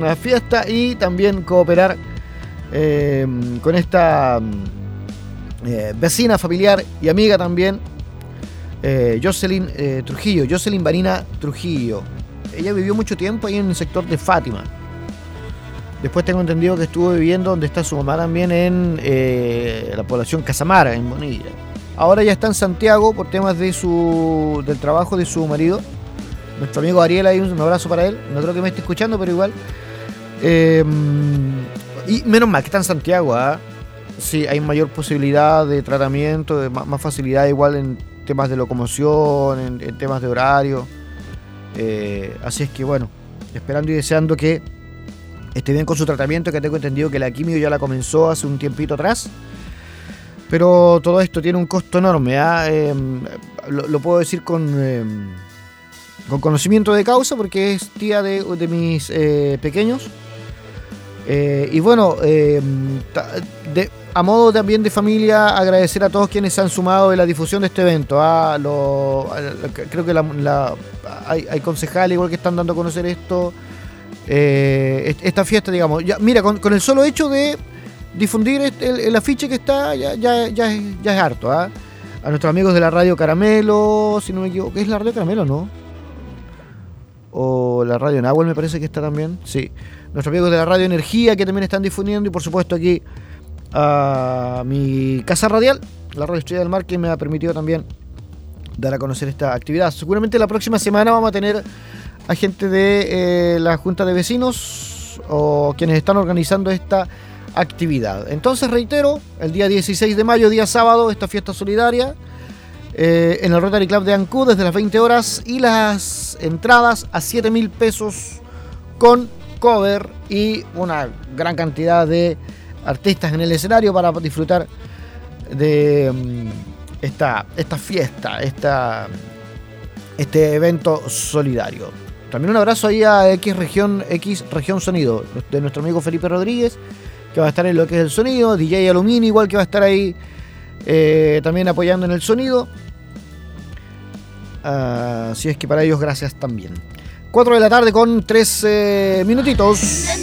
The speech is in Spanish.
una fiesta y también cooperar con esta vecina, familiar y amiga también, Jocelyn Trujillo, Jocelyn Vanina Trujillo. Ella vivió mucho tiempo ahí en el sector de Fátima. Después tengo entendido que estuvo viviendo donde está su mamá también, en la población Casamara, en Bonilla. Ahora ya está en Santiago por temas del trabajo de su marido. Nuestro amigo Ariel, ahí un abrazo para él. No creo que me esté escuchando, pero igual. Y menos mal que está en Santiago, ¿ah? Sí, hay mayor posibilidad de tratamiento, de más facilidad igual en temas de locomoción, en temas de horario. Así es que bueno, esperando y deseando que esté bien con su tratamiento, que tengo entendido que la quimio ya la comenzó hace un tiempito atrás. Pero todo esto tiene un costo enorme, ¿eh? Lo puedo decir con conocimiento de causa, porque es tía de mis pequeños. Y bueno, a modo también de familia, agradecer a todos quienes se han sumado en la difusión de este evento. Creo que hay concejales igual que están dando a conocer esto, esta fiesta, digamos. Ya, mira, con el solo hecho de difundir el afiche que está, ya es harto, ¿eh? A nuestros amigos de la radio Caramelo, si no me equivoco, ¿es la radio Caramelo, no? O la radio Nahuel me parece que está también, sí. Nuestros amigos de la radio Energía, que también están difundiendo, y por supuesto aquí a mi casa radial, la Radio Estrella del Mar, que me ha permitido también dar a conocer esta actividad. Seguramente la próxima semana vamos a tener a gente de la Junta de Vecinos o quienes están organizando esta actividad. Entonces reitero, el día 16 de mayo, día sábado, esta fiesta solidaria en el Rotary Club de Ancud desde las 20 horas, y las entradas a 7.000 pesos con cover y una gran cantidad de artistas en el escenario para disfrutar de esta fiesta, este evento solidario. También un abrazo ahí a X Región Sonido, de nuestro amigo Felipe Rodríguez, que va a estar en lo que es el sonido, DJ Alumini igual, que va a estar ahí también apoyando en el sonido. Así es que para ellos gracias también. 4 de la tarde con 3 minutitos.